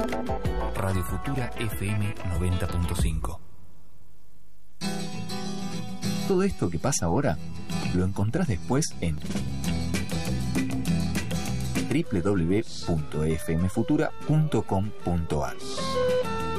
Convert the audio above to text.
Radio Futura FM 90.5. Todo esto que pasa ahora lo encontrás después en www.fmfutura.com.ar.